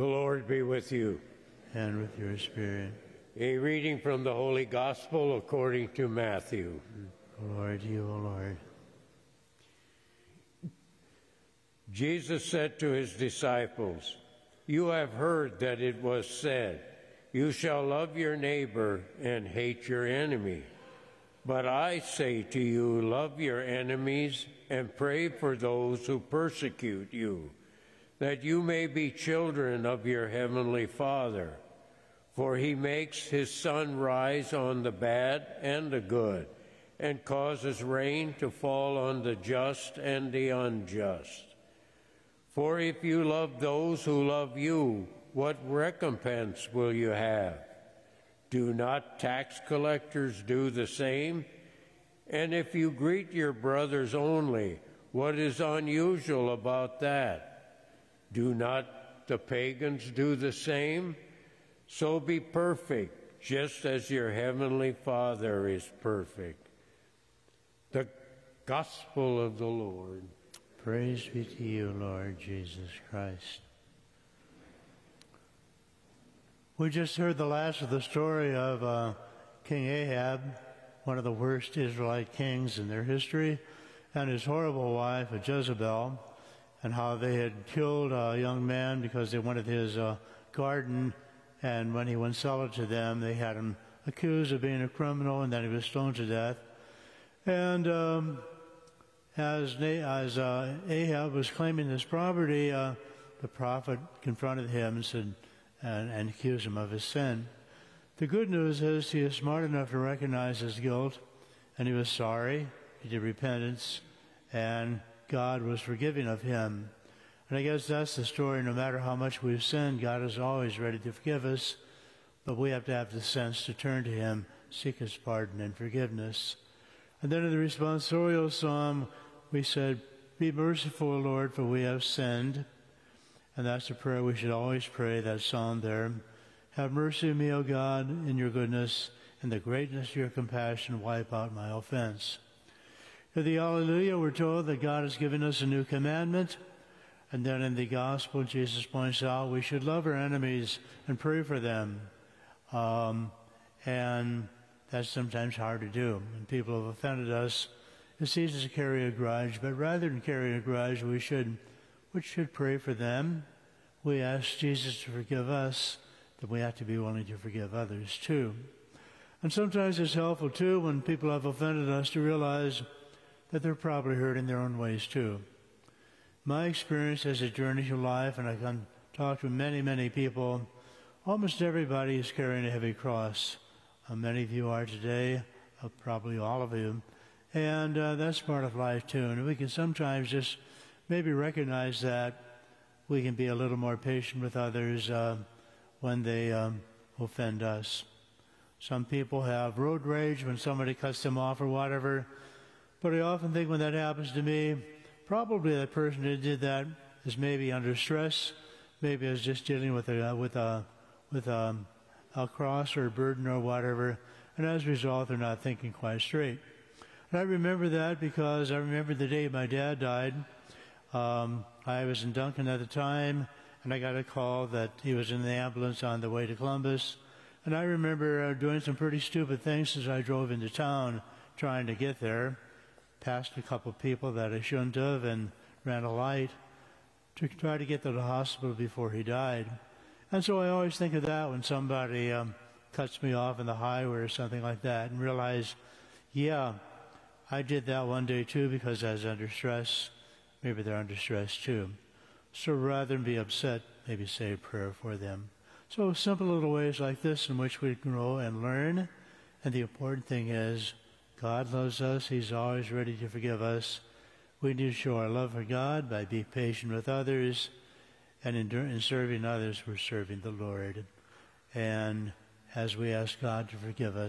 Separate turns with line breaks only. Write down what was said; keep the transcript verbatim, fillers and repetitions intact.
The Lord be with you.
And with your spirit.
A reading from the Holy Gospel according to Matthew.
Glory to you, O Lord.
Jesus said to his disciples, "You have heard that it was said, 'You shall love your neighbor and hate your enemy.' But I say to you, love your enemies and pray for those who persecute you, that you may be children of your heavenly Father. For he makes his sun rise on the bad and the good, and causes rain to fall on the just and the unjust. For if you love those who love you, what recompense will you have? Do not tax collectors do the same? And if you greet your brothers only, what is unusual about that? Do not the pagans do the same? So be perfect, just as your heavenly Father is perfect." The Gospel of the Lord.
Praise be to you, Lord Jesus Christ. We just heard the last of the story of uh, King Ahab, one of the worst Israelite kings in their history, and his horrible wife, Jezebel, and how they had killed a young man because they wanted his uh, garden, and when he went sell it to them, they had him accused of being a criminal, and then he was stoned to death. And um, as, as uh, Ahab was claiming this property, uh, the prophet confronted him and said, and, and accused him of his sin. The good news is he is smart enough to recognize his guilt, and he was sorry. He did repentance, and God was forgiving of him. And I guess that's the story. No matter how much we've sinned, God is always ready to forgive us, but we have to have the sense to turn to him, seek his pardon and forgiveness. And then in the responsorial psalm, we said, "Be merciful, Lord, for we have sinned." And that's a prayer we should always pray, that psalm there. "Have mercy on me, O God, in your goodness, and the greatness of your compassion, wipe out my offense." In the Alleluia, we're told that God has given us a new commandment. And then in the Gospel, Jesus points out we should love our enemies and pray for them. Um, and that's sometimes hard to do. When people have offended us, it's easy to carry a grudge. But rather than carry a grudge, we should, we should pray for them. We ask Jesus to forgive us, then we have to be willing to forgive others too. And sometimes it's helpful too when people have offended us to realize that they're probably hurt in their own ways too. My experience as a journey through life, and I can talk to many, many people, almost everybody is carrying a heavy cross. Uh, many of you are today, uh, probably all of you. And uh, that's part of life too. And we can sometimes just maybe recognize that we can be a little more patient with others uh, when they um, offend us. Some people have road rage when somebody cuts them off or whatever. But I often think when that happens to me, probably the person who did that is maybe under stress, maybe is just dealing with a with a with a, a cross or a burden or whatever, and as a result, they're not thinking quite straight. And I remember that because I remember the day my dad died. Um, I was in Duncan at the time, and I got a call that he was in the ambulance on the way to Columbus. And I remember uh, doing some pretty stupid things as I drove into town trying to get there. Passed a couple of people that I shouldn't have and ran a light to try to get to the hospital before he died. And so I always think of that when somebody um, cuts me off on the highway or something like that, and realize, yeah, I did that one day too because I was under stress. Maybe they're under stress too. So rather than be upset, maybe say a prayer for them. So simple little ways like this in which we grow and learn. And the important thing is, God loves us. He's always ready to forgive us. We need to show our love for God by being patient with others. And in, in serving others, we're serving the Lord. And as we ask God to forgive us,